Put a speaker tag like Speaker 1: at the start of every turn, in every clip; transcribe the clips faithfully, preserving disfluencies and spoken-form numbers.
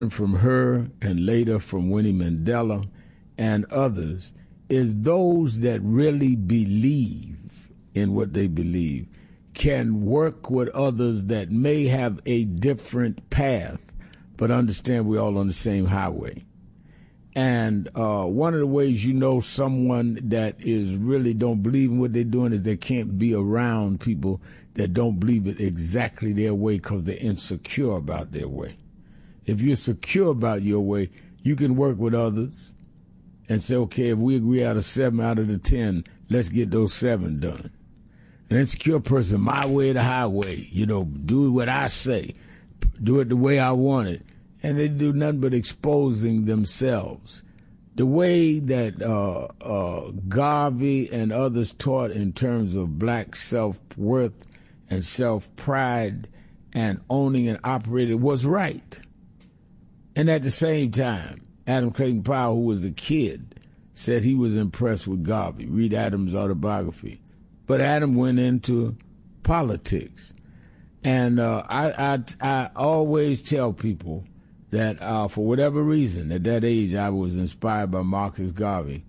Speaker 1: from her and later from Winnie Mandela and others is those that really believe in what they believe can work with others that may have a different path, but understand we're all on the same highway. And uh, one of the ways you know someone that is really don't believe in what they're doing is they can't be around people that don't believe it exactly their way because they're insecure about their way. If you're secure about your way, you can work with others and say, okay, if we agree out of seven out of the ten, let's get those seven done. An insecure person, my way or the highway, you know, do what I say, do it the way I want it. And they do nothing but exposing themselves. The way that uh, uh, Garvey and others taught in terms of black self-worth and self-pride and owning and operating was right. And at the same time, Adam Clayton Powell, who was a kid, said he was impressed with Garvey. Read Adam's autobiography. But Adam went into politics. And uh, I, I, I always tell people that uh, for whatever reason, at that age, I was inspired by Marcus Garvey.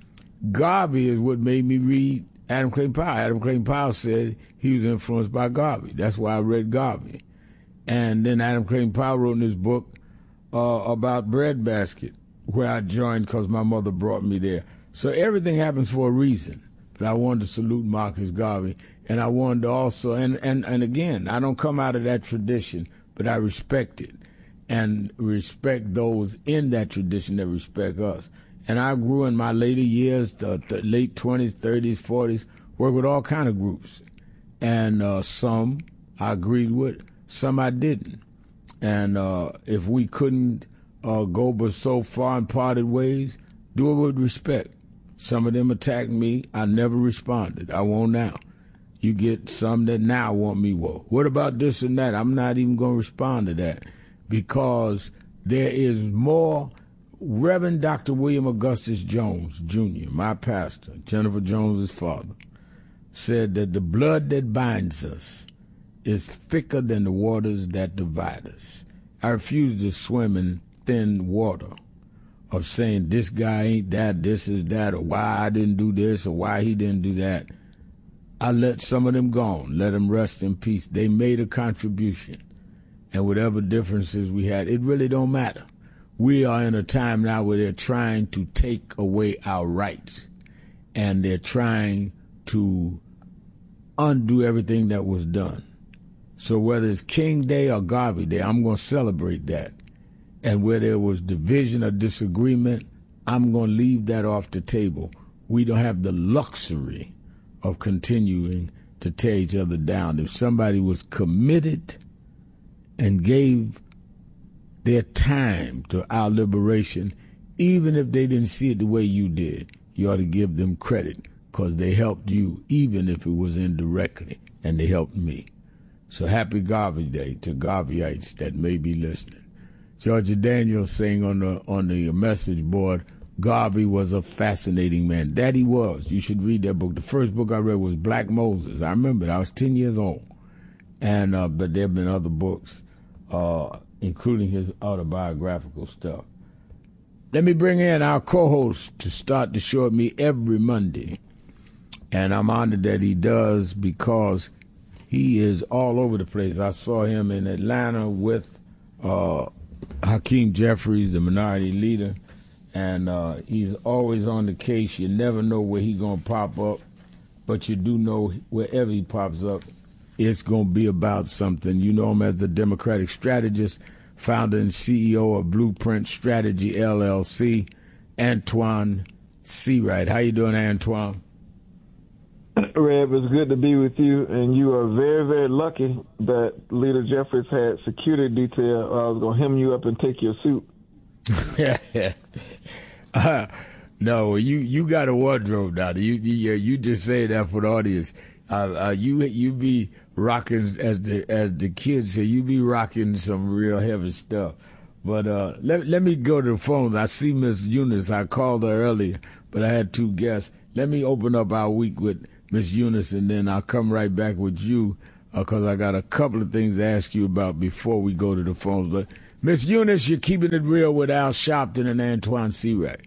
Speaker 1: Garvey is what made me read Adam Clayton Powell. Adam Clayton Powell said he was influenced by Garvey. That's why I read Garvey. And then Adam Clayton Powell wrote in his book uh, about Breadbasket, where I joined because my mother brought me there. So everything happens for a reason. But I wanted to salute Marcus Garvey, and I wanted to also, and, and, and again, I don't come out of that tradition, but I respect it and respect those in that tradition that respect us. And I grew in my later years, the, the late twenties, thirties, forties, worked with all kind of groups. And uh, some I agreed with, some I didn't. And uh, if we couldn't uh, go but so far and parted ways, do it with respect. Some of them attacked me. I never responded. I won't now. You get some that now want me, well, what about this and that? I'm not even going to respond to that because there is more. Reverend Doctor William Augustus Jones, Junior, my pastor, Jennifer Jones's father, said that the blood that binds us is thicker than the waters that divide us. I refuse to swim in thin water of saying this guy ain't that, this is that, or why I didn't do this, or why he didn't do that. I let some of them go, let them rest in peace. They made a contribution. And whatever differences we had, it really don't matter. We are in a time now where they're trying to take away our rights. And they're trying to undo everything that was done. So whether it's King Day or Garvey Day, I'm going to celebrate that. And where there was division or disagreement, I'm going to leave that off the table. We don't have the luxury of continuing to tear each other down. If somebody was committed and gave their time to our liberation, even if they didn't see it the way you did, you ought to give them credit because they helped you, even if it was indirectly, and they helped me. So happy Garvey Day to Garveyites that may be listening. Georgia Daniels saying on the on the message board, Garvey was a fascinating man. That he was. You should read that book. The first book I read was Black Moses. I remember it. I was ten years old. And uh, but there have been other books, uh, including his autobiographical stuff. Let me bring in our co-host to start the show with me every Monday. And I'm honored that he does because he is all over the place. I saw him in Atlanta with uh, Hakeem Jeffries, the minority leader, and uh, he's always on the case. You never know where he's going to pop up, but you do know wherever he pops up, it's going to be about something. You know him as the Democratic strategist, founder and C E O of Blueprint Strategy, L L C, Antoine Seawright. How you doing, Antoine?
Speaker 2: Reb, it's good to be with you, and you are very, very lucky that Leader Jeffries had security detail. I was going to hem you up and take your suit.
Speaker 1: uh, no, you you got a wardrobe now. You you, you just say that for the audience. Uh, uh, you you be rocking, as the as the kids say, you be rocking some real heavy stuff. But uh, let let me go to the phone. I see Miss Eunice. I called her earlier, but I had two guests. Let me open up our week with Miss Eunice, and then I'll come right back with you because uh, I got a couple of things to ask you about before we go to the phones. But Miss Eunice, you're keeping it real with Al Sharpton and Antoine Seawright.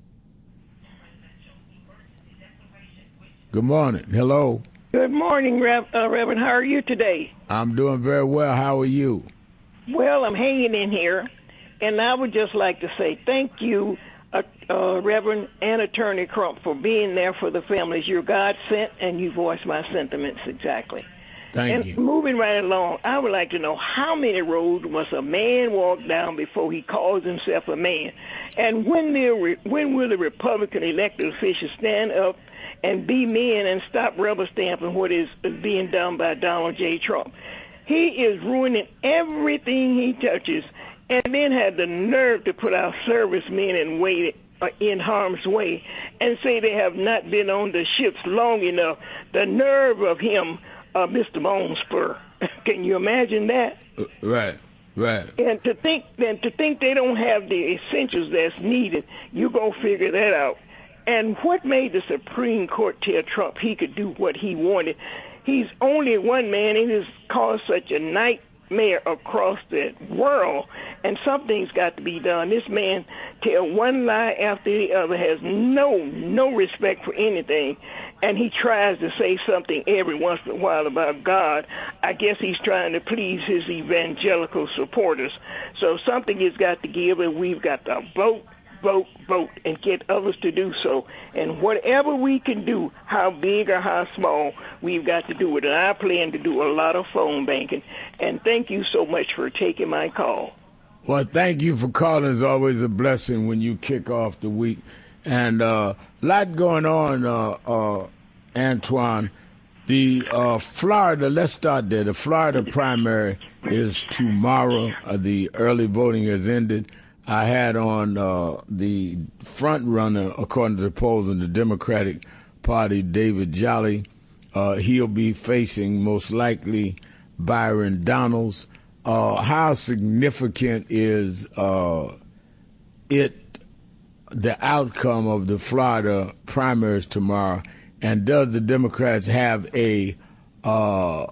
Speaker 1: Good morning. Hello.
Speaker 3: Good morning, Rev- uh, Reverend. How are you today?
Speaker 1: I'm doing very well. How are you?
Speaker 3: Well, I'm hanging in here, and I would just like to say thank you, uh, uh, Reverend and Attorney Crump, for being there for the families. You're God sent, and you voiced my sentiments exactly.
Speaker 1: Thank
Speaker 3: and
Speaker 1: you.
Speaker 3: Moving right along, I would like to know how many roads must a man walk down before he calls himself a man? And when, re- when will the Republican elected officials stand up and be men and stop rubber stamping what is being done by Donald J. Trump? He is ruining everything he touches, and then had the nerve to put our servicemen in, way, uh, in harm's way and say they have not been on the ships long enough. The nerve of him, uh, Mister Bonespur. Can you imagine that?
Speaker 1: Right, right.
Speaker 3: And to think, and to think they don't have the essentials that's needed, you go figure that out. And what made the Supreme Court tell Trump he could do what he wanted? He's only one man, and it has caused such a nightmare across the world, and something's got to be done. This man tell one lie after the other, has no no respect for anything, and he tries to say something every once in a while about God. I guess he's trying to please his evangelical supporters. So something has got to give, and we've got to vote, vote, vote, and get others to do so. And whatever we can do, how big or how small, we've got to do it. And I plan to do a lot of phone banking. And thank you so much for taking my call.
Speaker 1: Well, thank you for calling. It's always a blessing when you kick off the week. And a uh, lot going on, uh, uh, Antoine. The uh, Florida, let's start there. The Florida primary is tomorrow. Uh, the early voting has ended. I had on uh, the front runner, according to the polls in the Democratic Party, David Jolly. Uh, he'll be facing most likely Byron Donalds. Uh, how significant is uh, it, the outcome of the Florida primaries tomorrow? And does the Democrats have a uh,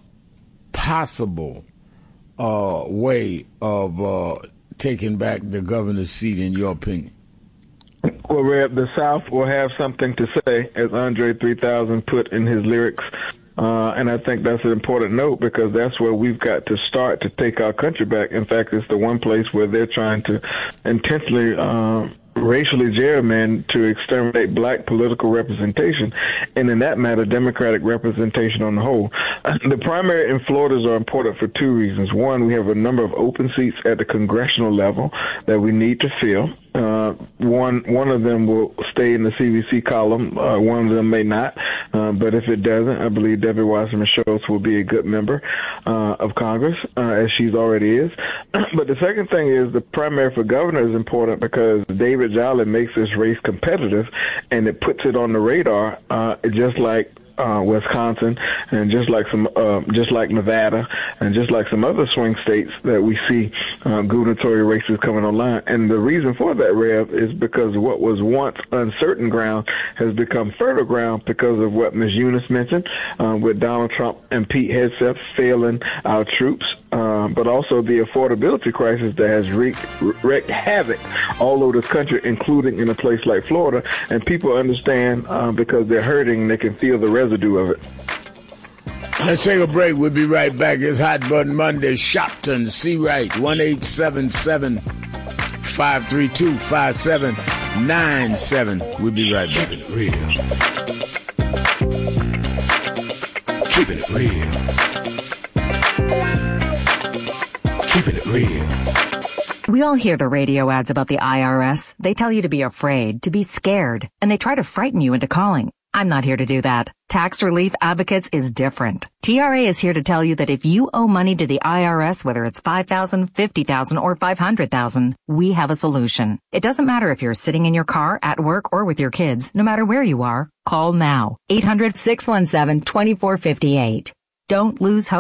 Speaker 1: possible uh, way of uh, taking back the governor's seat, in your opinion?
Speaker 2: Well, Reb, the South will have something to say, as Andre three thousand put in his lyrics. Uh, and I think that's an important note, because that's where we've got to start to take our country back. In fact, it's the one place where they're trying to intentionally uh, racially gerrymander to exterminate black political representation, and in that matter, Democratic representation on the whole. The primary in Florida's are important for two reasons. One, we have a number of open seats at the congressional level that we need to fill. Uh, one one of them will stay in the C B C column. Uh, one of them may not. Uh, but if it doesn't, I believe Debbie Wasserman Schultz will be a good member uh, of Congress, uh, as she's already is. But the second thing is the primary for governor is important because David Jolly makes this race competitive, and it puts it on the radar, uh, just like Uh, Wisconsin, and just like some, uh, just like Nevada, and just like some other swing states that we see uh, gubernatorial races coming online. And the reason for that, Rev, is because what was once uncertain ground has become fertile ground because of what Miz Eunice mentioned, uh, with Donald Trump and Pete Hegseth failing our troops, uh, but also the affordability crisis that has wreaked, wreaked havoc all over this country, including in a place like Florida. And people understand uh, because they're hurting, they can feel the residue of it.
Speaker 1: Let's take a break. We'll be right back. It's Hot Button Monday. Shopton, Seawright, one eight seven seven, five three two, five seven nine seven. We'll be right back.
Speaker 4: Keeping it real. Keeping it real. Keeping it real.
Speaker 5: We all hear the radio ads about the I R S. They tell you to be afraid, to be scared, and they try to frighten you into calling. I'm not here to do that. Tax Relief Advocates is different. T R A is here to tell you that if you owe money to the I R S, whether it's five thousand dollars, fifty thousand dollars, or five hundred thousand dollars, we have a solution. It doesn't matter if you're sitting in your car, at work, or with your kids. No matter where you are, call now. eight hundred, six one seven, two four five eight. Don't lose hope.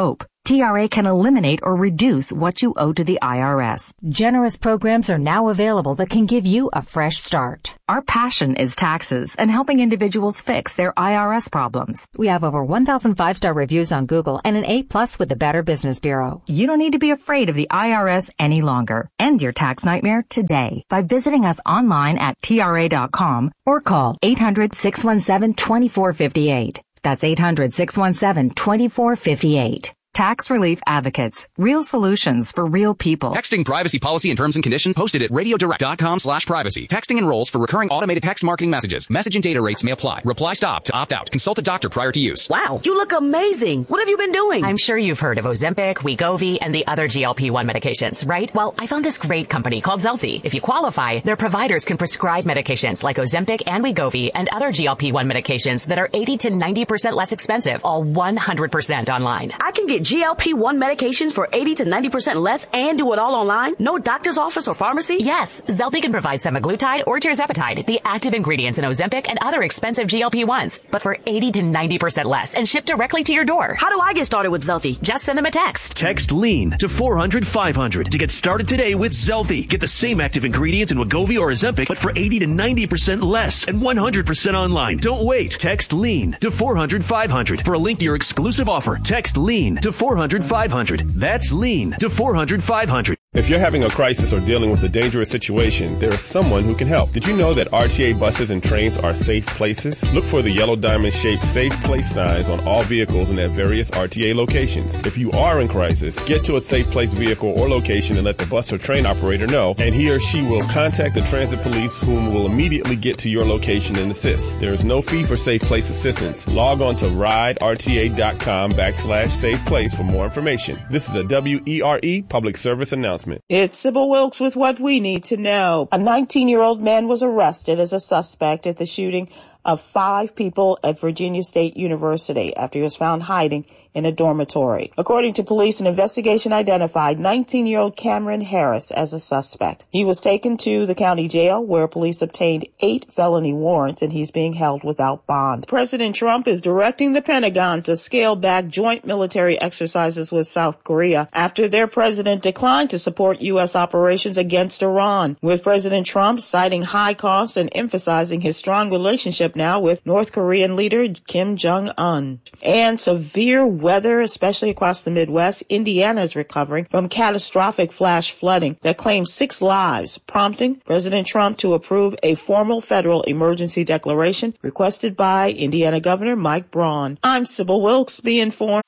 Speaker 5: T R A can eliminate or reduce what you owe to the I R S. Generous programs are now available that can give you a fresh start. Our passion is taxes and helping individuals fix their I R S problems. We have over one thousand five-star reviews on Google and an A plus with the Better Business Bureau. You don't need to be afraid of the I R S any longer. End your tax nightmare today by visiting us online at T R A dot com or call eight hundred, six one seven, two four five eight. That's eight hundred, six one seven, two four five eight. Tax Relief Advocates. Real solutions for real people.
Speaker 6: Texting privacy policy and terms and conditions posted at radiodirect.com slash privacy. Texting enrolls for recurring automated text marketing messages. Message and data rates may apply. Reply stop to opt out. Consult a doctor prior to use.
Speaker 7: Wow, you look amazing. What have you been doing?
Speaker 8: I'm sure you've heard of Ozempic, Wegovy, and the other G L P one medications, right? Well, I found this great company called Zelfie. If you qualify, their providers can prescribe medications like Ozempic and Wegovy and other G L P one medications that are eighty to ninety percent less expensive, all one hundred percent online.
Speaker 7: I can get G L P one medications for eighty to ninety percent less and do it all online? No doctor's office or pharmacy?
Speaker 8: Yes, Zelfie can provide semaglutide or tirzepatide, the active ingredients in Ozempic and other expensive G L P ones, but for eighty to ninety percent less and shipped directly to your door.
Speaker 7: How do I get started with Zelfie?
Speaker 8: Just send them a text.
Speaker 9: Text LEAN to four hundred, five hundred to get started today with Zelfie. Get the same active ingredients in Wegovy or Ozempic, but for eighty to ninety percent less and one hundred percent online. Don't wait. Text LEAN to four hundred, five hundred for a link to your exclusive offer. Text LEAN to four hundred, five hundred. That's LEAN to four hundred, five hundred.
Speaker 10: If you're having a crisis or dealing with a dangerous situation, there is someone who can help. Did you know that R T A buses and trains are safe places? Look for the yellow diamond-shaped safe place signs on all vehicles and at various R T A locations. If you are in crisis, get to a safe place vehicle or location and let the bus or train operator know, and he or she will contact the transit police, whom will immediately get to your location and assist. There is no fee for safe place assistance. Log on to riderta.com backslash safe place for more information. This is a W E R E public service announcement.
Speaker 11: It's Sybil Wilkes with what we need to know. A nineteen-year-old man was arrested as a suspect at the shooting of five people at Virginia State University after he was found hiding in a dormitory. According to police, an investigation identified nineteen-year-old Cameron Harris as a suspect. He was taken to the county jail where police obtained eight felony warrants and he's being held without bond. President Trump is directing the Pentagon to scale back joint military exercises with South Korea after their president declined to support U S operations against Iran, with President Trump citing high costs and emphasizing his strong relationship now with North Korean leader Kim Jong-un. And severe weather, especially across the Midwest. Indiana is recovering from catastrophic flash flooding that claimed six lives, prompting President Trump to approve a formal federal emergency declaration requested by Indiana Governor Mike Braun. I'm Sybil Wilkes. Be informed.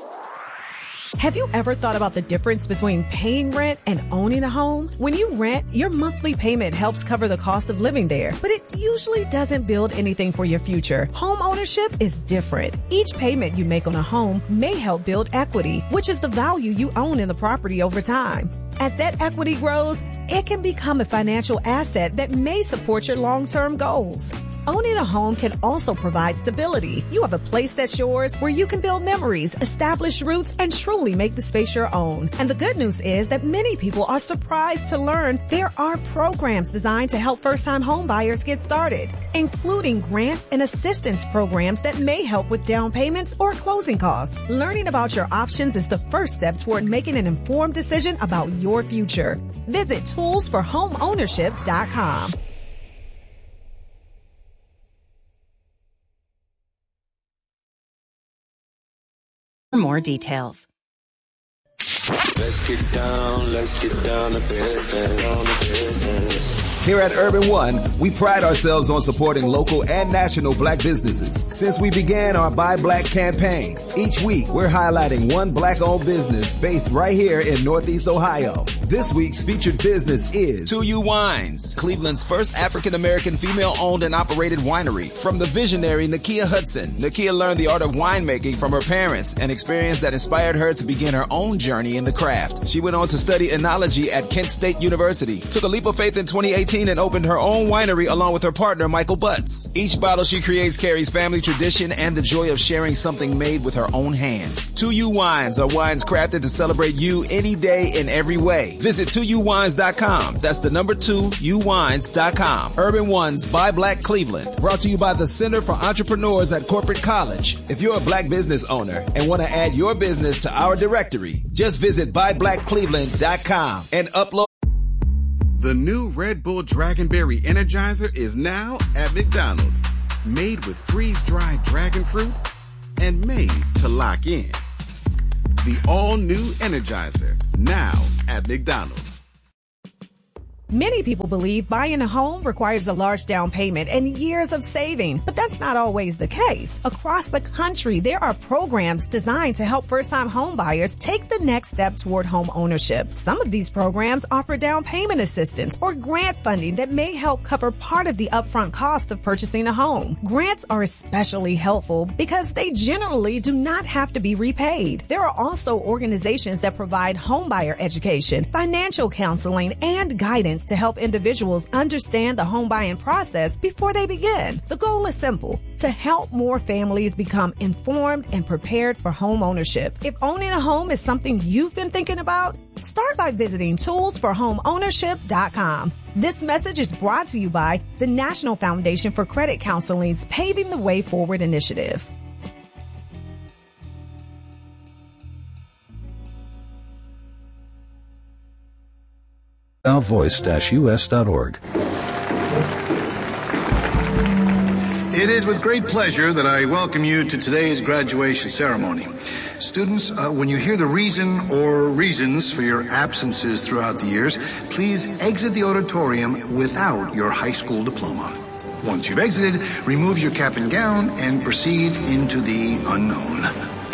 Speaker 12: Have you ever thought about the difference between paying rent and owning a home? When you rent, your monthly payment helps cover the cost of living there, but it usually doesn't build anything for your future. Home ownership is different. Each payment you make on a home may help build equity, which is the value you own in the property over time. As that equity grows, it can become a financial asset that may support your long-term goals. Owning a home can also provide stability. You have a place that's yours where you can build memories, establish roots, and truly make the space your own. And the good news is that many people are surprised to learn there are programs designed to help first-time home buyers get started, including grants and assistance programs that may help with down payments or closing costs. Learning about your options is the first step toward making an informed decision about your future. Visit tools for home ownership dot com.
Speaker 5: For more details.
Speaker 4: Let's get down, let's get down to business, down to business.
Speaker 13: Here at Urban One, we pride ourselves on supporting local and national black businesses. Since we began our Buy Black campaign, each week we're highlighting one black-owned business based right here in Northeast Ohio. This week's featured business is
Speaker 14: two U Wines, Cleveland's first African-American female-owned and operated winery. From the visionary Nakia Hudson, Nakia learned the art of winemaking from her parents, an experience that inspired her to begin her own journey in the craft. She went on to study enology at Kent State University, took a leap of faith in twenty eighteen and opened her own winery along with her partner Michael Butts. Each bottle she creates carries family tradition and the joy of sharing something made with her own hands. two U Wines are wines crafted to celebrate you any day in every way. Visit two u wines dot com. That's the number two u wines dot com. Urban Ones by Black Cleveland. Brought to you by the Center for Entrepreneurs at Corporate College.
Speaker 13: If you're a black business owner and want to add your business to our directory, just visit buy black cleveland dot com and upload.
Speaker 15: The new Red Bull Dragonberry Energizer is now at McDonald's. Made with freeze-dried dragon fruit and made to lock in. The all-new Energizer, now at McDonald's.
Speaker 12: Many people believe buying a home requires a large down payment and years of saving, but that's not always the case. Across the country, there are programs designed to help first-time home buyers take the next step toward home ownership. Some of these programs offer down payment assistance or grant funding that may help cover part of the upfront cost of purchasing a home. Grants are especially helpful because they generally do not have to be repaid. There are also organizations that provide homebuyer education, financial counseling, and guidance to help individuals understand the home buying process before they begin. The goal is simple: to help more families become informed and prepared for home ownership. If owning a home is something you've been thinking about, start by visiting tools for home ownership dot com. This message is brought to you by the National Foundation for Credit Counseling's Paving the Way Forward initiative.
Speaker 16: now voice dash u s dot org.
Speaker 17: It is with great pleasure that I welcome you to today's graduation ceremony. Students, uh, when you hear the reason or reasons for your absences throughout the years, please exit the auditorium without your high school diploma. Once you've exited, remove your cap and gown and proceed into the unknown.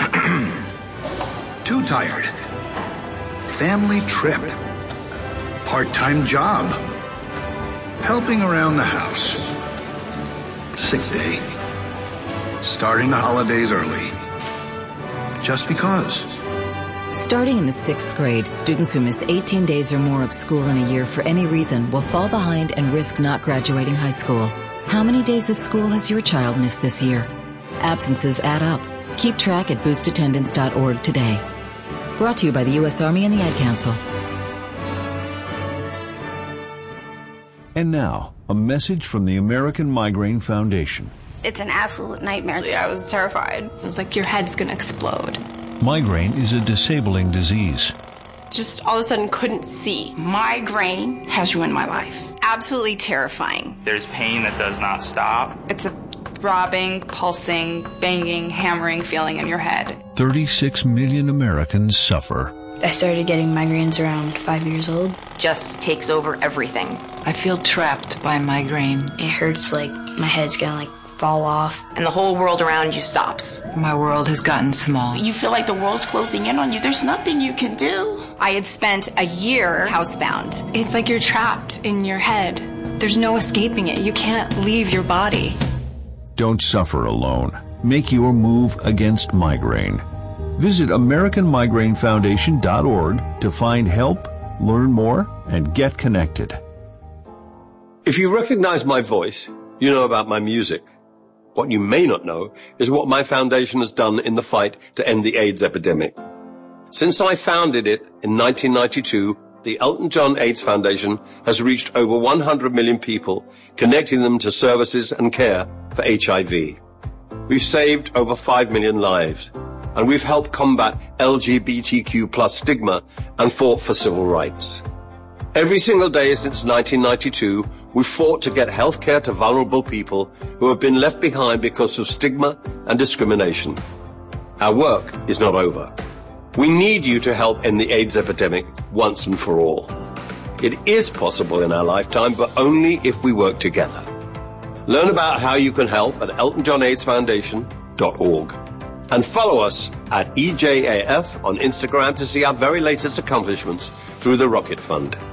Speaker 17: Too tired. Family trip. Part-time job. Helping around the house. Sick day. Starting the holidays early. Just because.
Speaker 18: Starting in the sixth grade, students who miss eighteen days or more of school in a year for any reason will fall behind and risk not graduating high school. How many days of school has your child missed this year? Absences add up. Keep track at boost attendance dot org today. Brought to you by the U S Army and the Ad Council.
Speaker 19: And now, a message from the American Migraine Foundation.
Speaker 20: It's an absolute nightmare. I was terrified. It was like your head's going to explode.
Speaker 19: Migraine is a disabling disease.
Speaker 20: Just all of a sudden couldn't see.
Speaker 21: Migraine has ruined my life.
Speaker 20: Absolutely terrifying.
Speaker 22: There's pain that does not stop.
Speaker 20: It's a throbbing, pulsing, banging, hammering feeling in your head.
Speaker 19: thirty-six million Americans suffer.
Speaker 23: I started getting migraines around five years old.
Speaker 8: Just takes over everything.
Speaker 24: I feel trapped by migraine.
Speaker 23: It hurts like my head's gonna like fall off.
Speaker 8: And the whole world around you stops.
Speaker 24: My world has gotten small.
Speaker 21: You feel like the world's closing in on you. There's nothing you can do.
Speaker 20: I had spent a year housebound. It's like you're trapped in your head. There's no escaping it. You can't leave your body.
Speaker 19: Don't suffer alone. Make your move against migraine. Visit American Migraine Foundation dot org to find help, learn more, and get connected.
Speaker 25: If you recognize my voice, you know about my music. What you may not know is what my foundation has done in the fight to end the AIDS epidemic. Since I founded it in nineteen ninety-two, the Elton John AIDS Foundation has reached over one hundred million people, connecting them to services and care for H I V. We've saved over five million lives, and we've helped combat L G B T Q plus stigma and fought for civil rights. Every single day since nineteen ninety-two, we've fought to get health care to vulnerable people who have been left behind because of stigma and discrimination. Our work is not over. We need you to help end the AIDS epidemic once and for all. It is possible in our lifetime, but only if we work together. Learn about how you can help at elton john aids foundation dot org. And follow us at E J A F on Instagram to see our very latest accomplishments through the Rocket Fund.